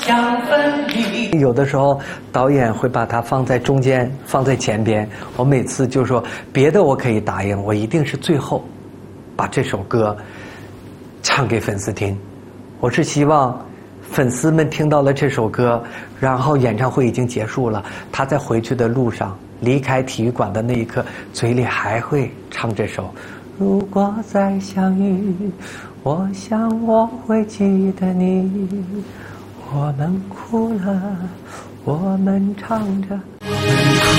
相分离。有的时候导演会把它放在中间，放在前边。我每次就说别的我可以答应，我一定是最后把这首歌唱给粉丝听。我是希望粉丝们听到了这首歌，然后演唱会已经结束了，他在回去的路上，离开体育馆的那一刻，嘴里还会唱这首。如果再相遇，我想我会记得你。我们哭了，我们唱着。